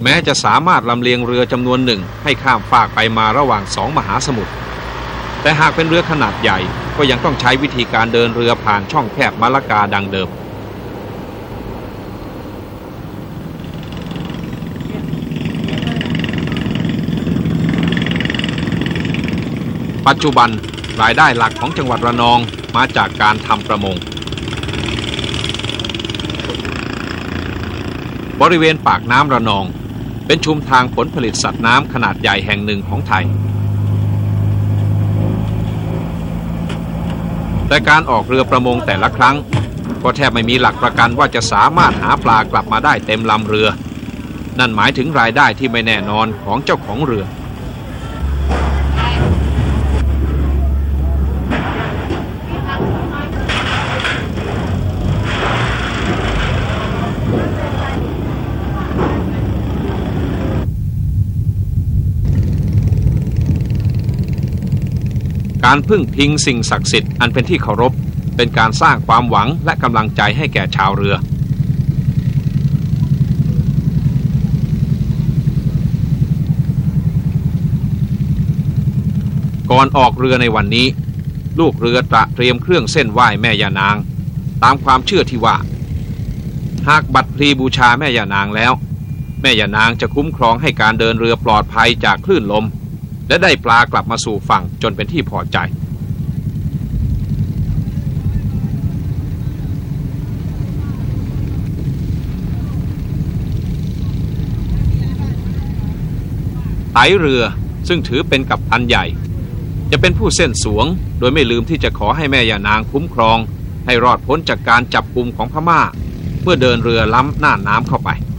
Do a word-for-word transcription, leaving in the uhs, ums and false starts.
แม้จะสามารถลำเลียงเรือจำนวนหนึ่งให้ข้ามฟากไปมาระหว่างสองมหาสมุทรแต่หากเป็นเรือขนาดใหญ่ก็ยังต้องใช้วิธีการเดินเรือผ่านช่องแคบมะละกาดังเดิมปัจจุบันรายได้หลักของจังหวัดระนองมาจากการทำประมงบริเวณปากน้ำระนองเป็นชุมทางผลผลิตสัตว์น้ำขนาดใหญ่แห่งหนึ่งของไทยแต่การออกเรือประมงแต่ละครั้งก็แทบไม่มีหลักประกันว่าจะสามารถหาปลากลับมาได้เต็มลำเรือนั่นหมายถึงรายได้ที่ไม่แน่นอนของเจ้าของเรือการพึ่งพิงสิ่งศักดิ์สิทธิ์อันเป็นที่เคารพเป็นการสร้างความหวังและกำลังใจให้แก่ชาวเรือก่อนออกเรือในวันนี้ลูกเรือตระเตรียมเครื่องเส้นไหว้แม่ย่านางตามความเชื่อที่ว่าหากบัตรพลีบูชาแม่ย่านางแล้วแม่ย่านางจะคุ้มครองให้การเดินเรือปลอดภัยจากคลื่นลมและได้ปลากลับมาสู่ฝั่งจนเป็นที่พอใจไตเรือซึ่งถือเป็นกัปตันใหญ่จะเป็นผู้เส้นสวงโดยไม่ลืมที่จะขอให้แม่ย่านางคุ้มครองให้รอดพ้นจากการจับกุมของพม่าเมื่อเดินเรือล้ำน่านน้ำเข้าไป